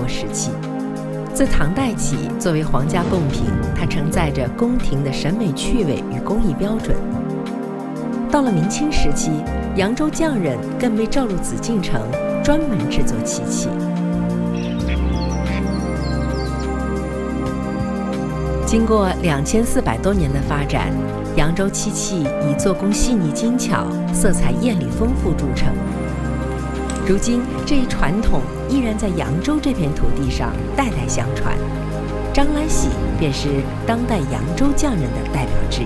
时期。自唐代起，作为皇家贡品，它承载着宫廷的审美趣味与工艺标准。到了明清时期，扬州匠人更被召入紫禁城，专门制作漆器。经过2400多年的发展，扬州漆器以做工细腻精巧、色彩艳丽丰富著称。如今，这一传统依然在扬州这片土地上代代相传。张来喜便是当代扬州匠人的代表之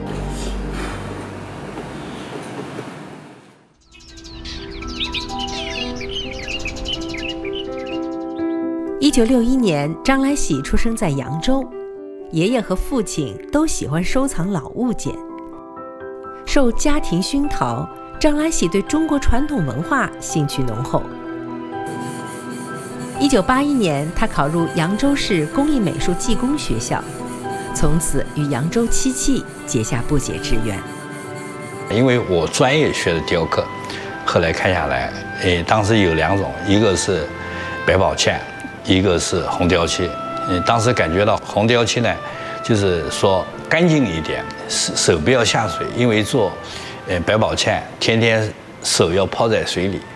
一。1961年，张来喜出生在扬州，爷爷和父亲都喜欢收藏老物件。受家庭熏陶，张来喜对中国传统文化兴趣浓厚。1981年，他考入扬州市工艺美术技工学校，从此与扬州漆器结下不解之缘。 因为我专业学的雕刻，后来看下来，当时有2种，一个是百宝嵌，一个是红雕漆。当时感觉到红雕漆呢，就是说干净一点，手不要下水，因为做百宝嵌天天手要泡在水里。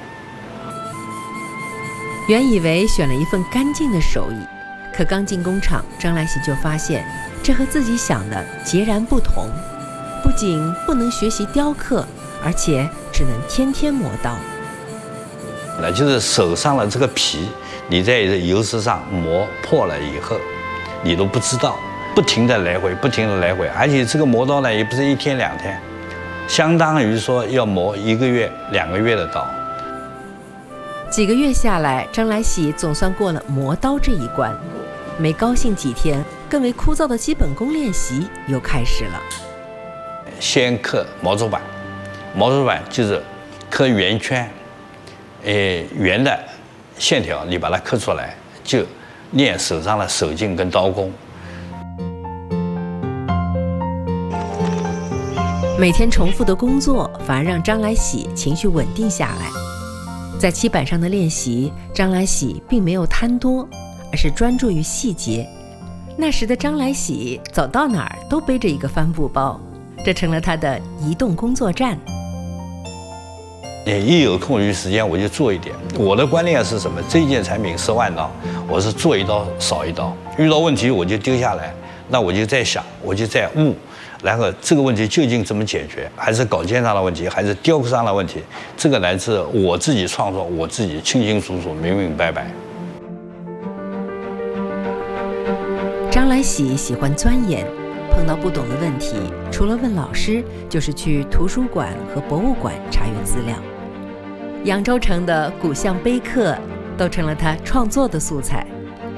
原以为选了一份干净的手艺，可刚进工厂，张来喜就发现这和自己想的截然不同。不仅不能学习雕刻，而且只能天天磨刀。 那就是手上的这个皮，你在油石上磨破了以后，你都不知道，不停地来回，而且这个磨刀呢，也不是1天2天，相当于说要磨1个月、2个月的刀。 几个月下来，张来喜总算过了磨刀这一关。没高兴几天，更为枯燥的基本功练习又开始了。 先刻毛竹板，毛竹板就是刻圆圈，圆的线条你把它刻出来，就练手上的手劲跟刀工。 每天重复的工作反而让张来喜情绪稳定下来。在漆板上的练习，张来喜并没有贪多，而是专注于细节。那时的张来喜走到哪儿都背着一个帆布包，这成了他的移动工作站。 一有空余时间我就做一点。我的观念是什么？这件产品10万刀，我是做一刀少一刀。遇到问题我就丢下来，那我就在想，我就在悟，然后这个问题究竟怎么解决？还是稿件上的问题，还是雕刻上的问题？这个来自我自己创作，我自己清清楚楚、明明白白。 张来喜喜欢钻研，碰到不懂的问题，除了问老师，就是去图书馆和博物馆查阅资料。扬州城的古像碑刻都成了他创作的素材。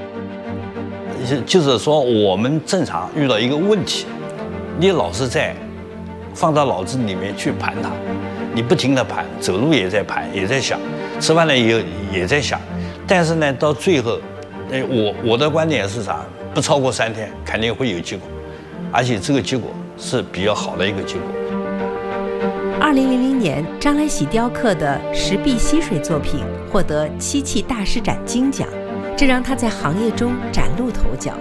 就是说，我们正常遇到一个问题，你老是在放到脑子里面去盘它，你不停地盘，走路也在盘，也在想，吃饭了也在想，但是呢，到最后，我的观点是啥？不超过3天，肯定会有结果，而且这个结果是比较好的一个结果。 2000年，张来喜雕刻的石壁溪水作品获得漆器大师展金奖，这让他在行业中崭露头角。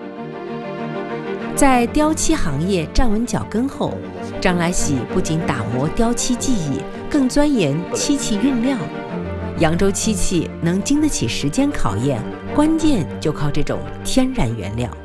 在雕漆行业站稳脚跟后，张来喜不仅打磨雕漆技艺，更钻研漆器运料。扬州漆器能经得起时间考验，关键就靠这种天然原料。